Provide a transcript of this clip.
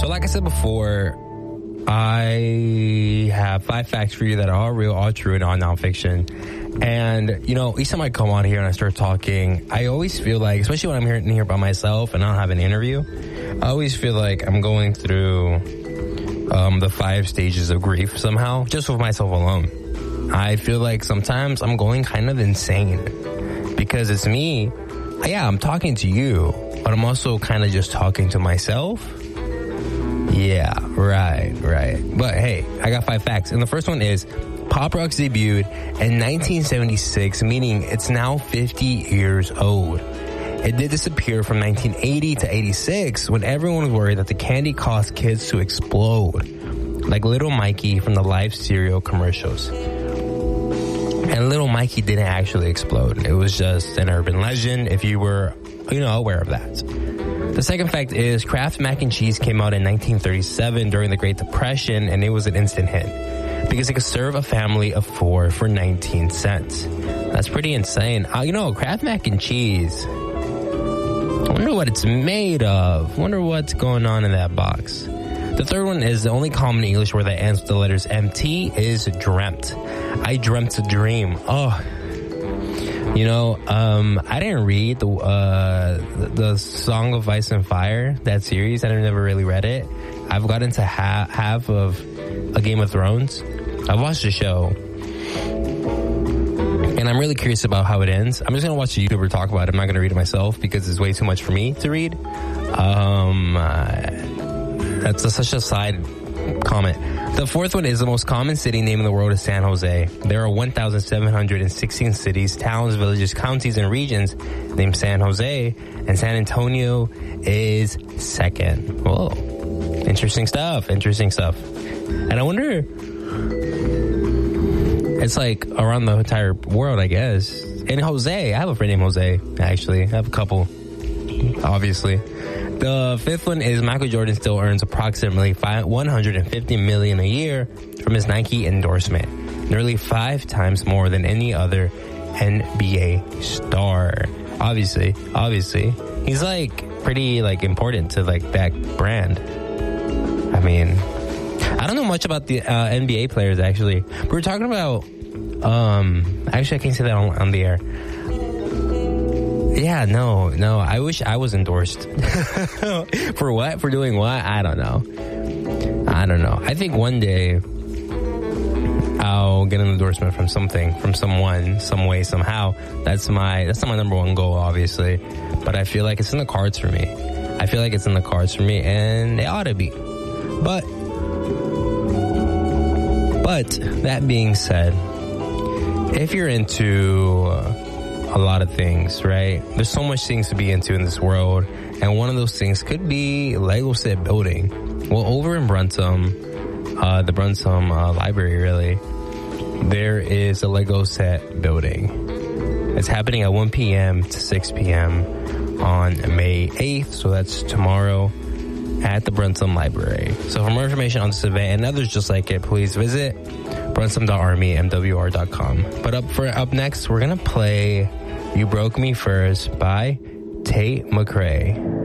So like I said before, I have 5 facts for you that are all real, all true, and all nonfiction. And, you know, each time I come on here and I start talking, I always feel like, especially when I'm here by myself and I don't have an interview, I always feel like I'm going through the 5 stages of grief somehow, just with myself alone. I feel like sometimes I'm going kind of insane because it's me. Yeah, I'm talking to you, but I'm also kind of just talking to myself. Yeah, right. But hey, I got 5 facts. And the first one is Pop Rocks debuted in 1976, meaning it's now 50 years old. It did disappear from 1980 to 86 when everyone was worried that the candy caused kids to explode, like Little Mikey from the Life cereal commercials. And Little Mikey didn't actually explode. It was just an urban legend if you were, aware of that. The second fact is Kraft Mac and Cheese came out in 1937 during the Great Depression, and it was an instant hit because it could serve a family of 4 for 19 cents. That's pretty insane. Kraft Mac and Cheese. I wonder what it's made of. Wonder what's going on in that box. The third one is the only common English word that ends with the letters MT is dreamt. I dreamt a dream. Oh. I didn't read the Song of Ice and Fire, that series. I never really read it. I've got into half of A Game of Thrones. I've watched the show. And I'm really curious about how it ends. I'm just going to watch a YouTuber talk about it. I'm not going to read it myself because it's way too much for me to read. That's such a side comment. The fourth one is the most common city name in the world is San Jose. There are 1,716 cities, towns, villages, counties, and regions named San Jose, and San Antonio is second. Whoa. Interesting stuff. And I wonder, it's like around the entire world, I guess. And Jose, I have a friend named Jose, actually. I have a couple, obviously. The fifth one is Michael Jordan still earns approximately $150 million a year from his Nike endorsement, nearly 5 times more than any other NBA star. Obviously, he's like pretty like important to like that brand. I mean, I don't know much about the NBA players actually. We were talking about actually I can't say that on the air. Yeah, no. I wish I was endorsed. For what? For doing what? I don't know. I think one day I'll get an endorsement from someone, some way, somehow. That's not my number one goal, obviously. But I feel like it's in the cards for me. And they ought to be. But that being said, if you're into a lot of things, right? There's so much things to be into in this world, and one of those things could be Lego set building. Well, over in Brunson, the Brunson library, really, there is a Lego set building. It's happening at 1 p.m. to 6 p.m. on May 8th, so that's tomorrow at the Brunson Library. So for more information on this event and others just like it, please visit brunson.armymwr.com. But up next, we're gonna play You Broke Me First by Tate McRae.